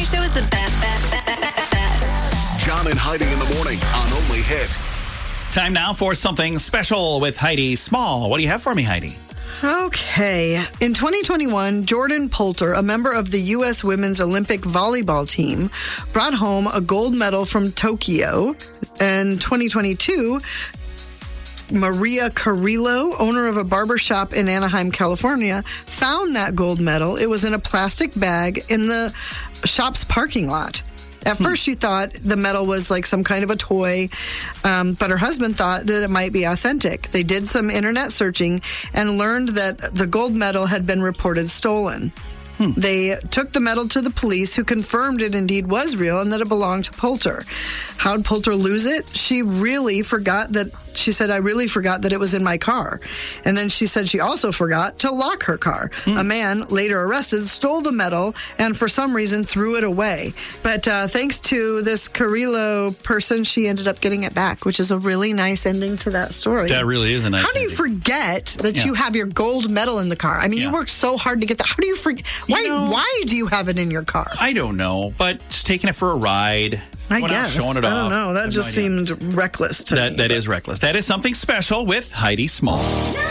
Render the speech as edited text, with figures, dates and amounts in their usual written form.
show is the best. John and Heidi in the morning on Only Hit. Time now for something special with Heidi Small. What do you have for me, Heidi? Okay. In 2021, Jordan Poulter, a member of the U.S. Women's Olympic volleyball team, brought home a gold medal from Tokyo. In 2022, Maria Carrillo, owner of a barbershop in Anaheim, California, found that gold medal. It was in a plastic bag in the shop's parking lot. At first, she thought the medal was like some kind of a toy, but her husband thought that it might be authentic. They did some internet searching and learned that the gold medal had been reported stolen. They took the medal to the police, who confirmed it indeed was real and that it belonged to Poulter. How'd Poulter lose it? She said, I really forgot that it was in my car. And then she said she also forgot to lock her car. A man, later arrested, stole the medal and for some reason threw it away. But thanks to this Carrillo person, she ended up getting it back, which is a really nice ending to that story. That really is a nice How do you ending. forget that you have your gold medal in the car? I mean, you worked so hard to get that. How do you forget? Why do you have it in your car? I don't know, but just taking it for a ride. I Going out guess. showing it I off. don't know. That just seemed reckless to me. That is reckless. That is something special with Heidi Small.